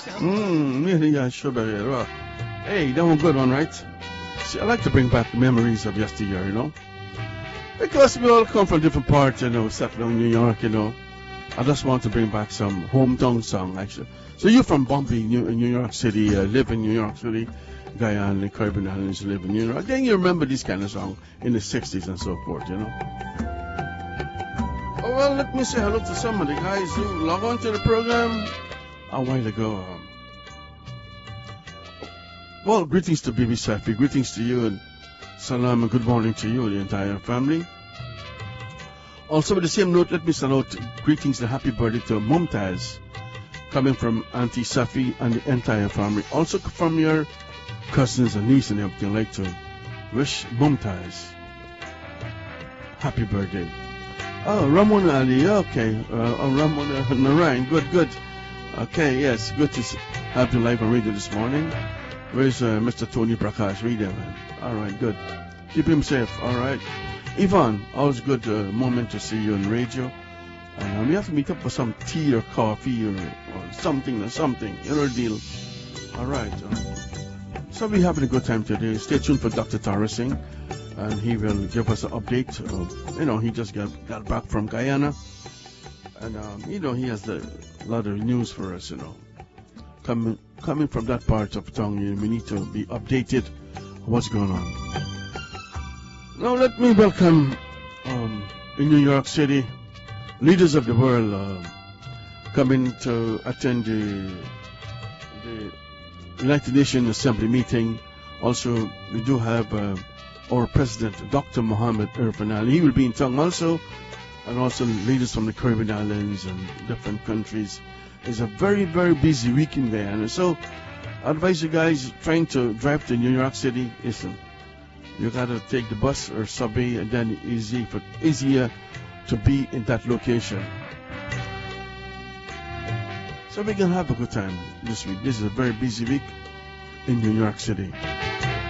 Yeah, sure, baby. Well, hey, that one good one, right? See, I like to bring back the memories of yesteryear, because we all come from different parts, settled in New York, I just want to bring back some hometown song, actually. So you're from Bumpy, New York City, live in New York City, Guyana, the Caribbean Islands, live in New York. Then you remember this kind of song in the 60s and so forth. Oh, well, let me say hello to some of the guys who log on to the program a while ago. Well, greetings to Bibi Safi, greetings to you, and salam and good morning to you and the entire family. Also, with the same note, let me send out greetings and happy birthday to Mumtaz, coming from Auntie Safi and the entire family. Also from your cousins and niece and everything. I'd like to wish Mumtaz happy birthday. Oh, Ramon Ali, okay. Ramon Narayan, good. Okay, yes, good to have you live on radio this morning. Where's Mr. Tony Prakash? Read him. All right, good. Keep him safe. All right. Yvonne, always good moment to see you on radio. And we have to meet up for some tea or coffee or something. Deal. All right. So we're having a good time today. Stay tuned for Dr. Tara Singh, and he will give us an update. He just got back from Guyana, and he has a lot of news for us. Coming from that part of town, we need to be updated what's going on. Now let me welcome in New York City leaders of the world coming to attend the United Nations Assembly meeting. Also, we do have our President, Dr. Mohammed Irfan Ali. He will be in town also, and also leaders from the Caribbean Islands and different countries. It's a very, very busy weekend there. And so I advise you guys trying to drive to New York City. Listen, you got to take the bus or subway, and then easier to be in that location. So we can have a good time this week. This is a very busy week in New York City.